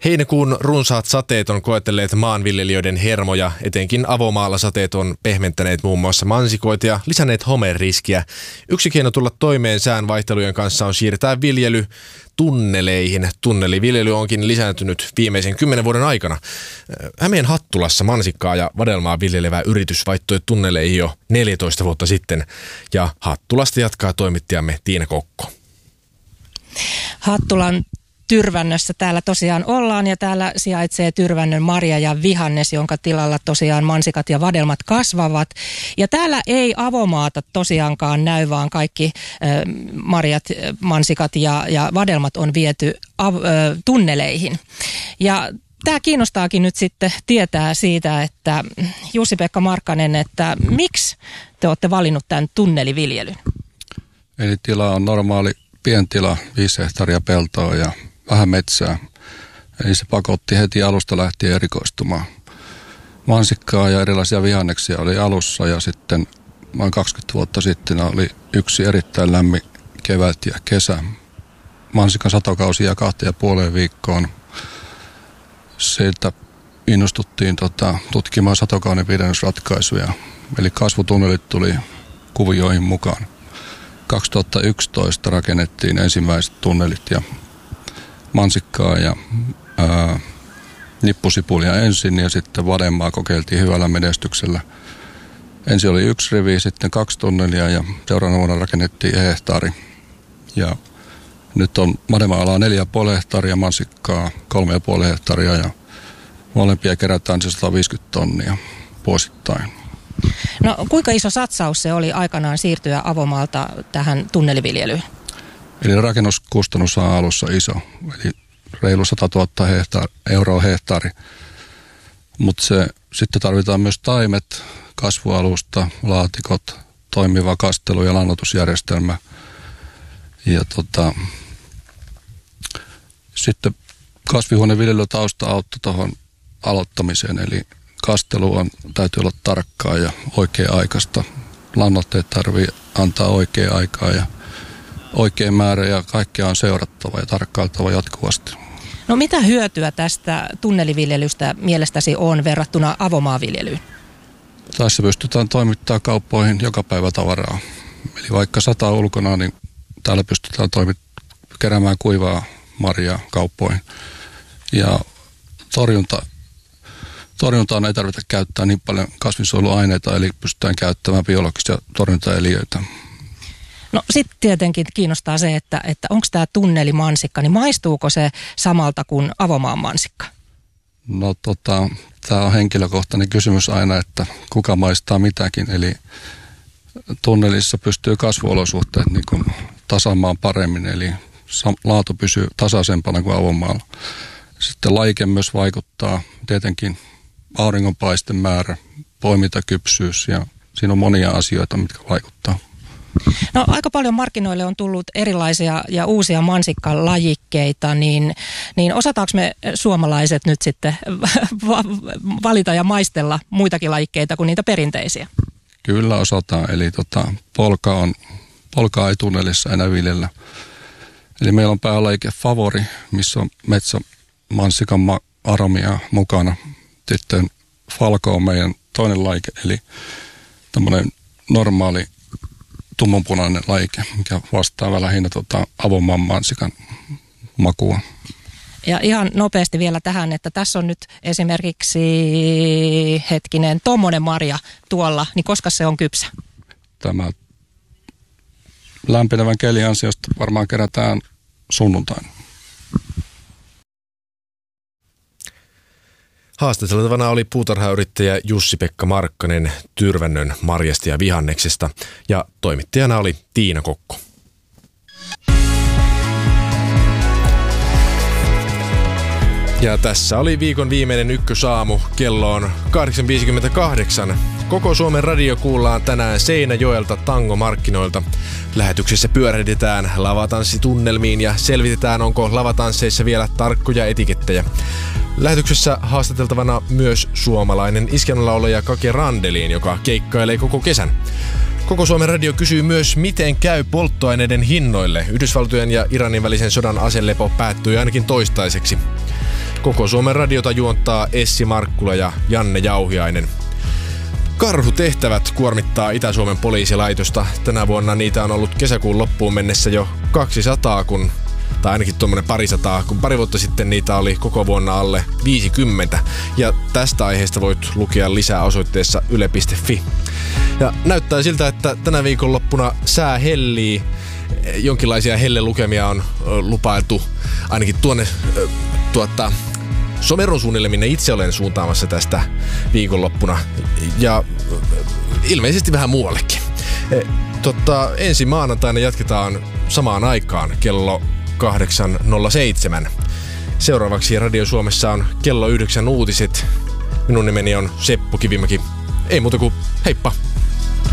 Heinäkuun runsaat sateet on koetelleet maanviljelijöiden hermoja, etenkin avomaalla sateet on pehmentäneet muun muassa mansikoita ja lisänneet homeriskiä. Yksi keino tulla toimeen sään vaihtelujen kanssa on siirtää viljely tunneleihin. Tunneliviljely onkin lisääntynyt viimeisen 10 vuoden aikana. Hämeen Hattulassa mansikkaa ja vadelmaa viljelevä yritys vaihtoi tunneleihin jo 14 vuotta sitten. Ja Hattulasta jatkaa toimittajamme Tiina Kokko. Hattulan Tyrvännössä täällä tosiaan ollaan ja täällä sijaitsee Tyrvännön marja ja vihannes, jonka tilalla tosiaan mansikat ja vadelmat kasvavat. Ja täällä ei avomaata tosiaankaan näy, vaan kaikki marjat, mansikat ja vadelmat on viety tunneleihin. Ja tämä kiinnostaakin nyt sitten tietää siitä, että Jussi-Pekka Markkanen, että miksi te olette valinnut tämän tunneliviljelyn? Eli tila on normaali pientila, 5 hehtaaria peltoa ja vähän metsää. Eli se pakotti heti alusta lähtien erikoistumaan. Mansikkaa ja erilaisia vihanneksia oli alussa ja sitten noin 20 vuotta sitten oli yksi erittäin lämmin kevät ja kesä. Mansikan satokausi ja 2,5 viikkoon. Siitä innostuttiin tutkimaan satokauden pidennysratkaisuja. Eli kasvutunnelit tuli kuvioihin mukaan. 2011 rakennettiin ensimmäiset tunnelit ja mansikkaa ja nippusipulia ensin ja sitten vadelmaa kokeiltiin hyvällä menestyksellä. Ensin oli 1 rivi, sitten 2 tunnelia ja seuraavana vuonna rakennettiin hehtaari. Ja nyt on vadelma-alaa 4,5 hehtaaria, mansikkaa 3,5 hehtaaria ja molempia kerätään 150 tonnia vuosittain. No kuinka iso satsaus se oli aikanaan siirtyä avomaalta tähän tunneliviljelyyn? Eli rakennuskustannus on alussa iso, eli reilu 100 000 euroa hehtaari. Mutta sitten tarvitaan myös taimet, kasvualusta, laatikot, toimiva kastelu- ja lannoitusjärjestelmä. Ja sitten kasvihuoneviljelytausta auttoi tuohon aloittamiseen, eli kastelu täytyy olla tarkkaa ja oikea-aikaista. Lannoitteet tarvii antaa oikea aikaa ja oikea määrä ja kaikkea on seurattava ja tarkkailtava jatkuvasti. No mitä hyötyä tästä tunneliviljelystä mielestäsi on verrattuna avomaanviljelyyn? Tässä pystytään toimittamaan kauppoihin joka päivä tavaraa. Eli vaikka sataa ulkona, niin täällä pystytään keräämään kuivaa marjaa kauppoihin. Ja torjuntaan ei tarvitse käyttää niin paljon kasvinsuojeluaineita, eli pystytään käyttämään biologisia torjuntaeliöitä. No sitten tietenkin kiinnostaa se, että onko tämä tunnelimansikka, niin maistuuko se samalta kuin avomaan mansikka? No tämä on henkilökohtainen kysymys aina, että kuka maistaa mitäkin. Eli tunnelissa pystyy kasvuolosuhteet niin kuin tasaamaan paremmin, eli laatu pysyy tasaisempana kuin avomaalla. Sitten laike myös vaikuttaa, tietenkin auringonpaisten määrä, poimintakypsyys ja siinä on monia asioita, mitkä vaikuttaa. No aika paljon markkinoille on tullut erilaisia ja uusia mansikkalajikkeita, niin osataanko me suomalaiset nyt sitten valita ja maistella muitakin lajikkeita kuin niitä perinteisiä? Kyllä osataan, eli polkaa ei tunnelissa enää viljellä. Eli meillä on päälajike Favori, missä on metsämansikan aromia mukana. Sitten Falco on meidän toinen lajike, eli tämmöinen normaali tummanpunainen lajike, mikä vastaa lähinnä avomaan mansikan makua. Ja ihan nopeasti vielä tähän, että tässä on nyt esimerkiksi tommonen marja tuolla, niin koska se on kypsä? Tämä lämpenevän kelin ansiosta varmaan kerätään sunnuntaina. Haastateltavana oli puutarhayrittäjä Jussi-Pekka Markkanen Tyrvännön marjasta ja vihanneksesta ja toimittajana oli Tiina Kokko. Ja tässä oli viikon viimeinen Ykkösaamu. Kello on 8.58. Koko Suomen radio kuullaan tänään Seinäjoelta tangomarkkinoilta. Lähetyksessä pyörähdetään lavatanssitunnelmiin ja selvitetään, onko lavatansseissa vielä tarkkoja etikettejä. Lähetyksessä haastateltavana myös suomalainen iskelmälaulaja Kake Randelin, joka keikkailee koko kesän. Koko Suomen radio kysyy myös, miten käy polttoaineiden hinnoille. Yhdysvaltojen ja Iranin välisen sodan aselepo päättyi ainakin toistaiseksi. Koko Suomen radiota juontaa Essi Markkula ja Janne Jauhiainen. Karhutehtävät kuormittaa Itä-Suomen poliisilaitosta. Tänä vuonna niitä on ollut kesäkuun loppuun mennessä jo 200, tai ainakin tuommoinen parisataa, kun pari vuotta sitten niitä oli koko vuonna alle 50. Ja tästä aiheesta voit lukea lisää osoitteessa yle.fi. Ja näyttää siltä, että tänä viikonloppuna sää hellii. Jonkinlaisia hellelukemia on lupailtu ainakin tuonne Someron suunnille, minne itse olen suuntaamassa tästä viikonloppuna. Ja ilmeisesti vähän muuallekin. Ensi maanantaina jatketaan samaan aikaan kello 8.07. Seuraavaksi Radio Suomessa on kello 9 uutiset. Minun nimeni on Seppo Kivimäki. Ei muuta kuin heippa!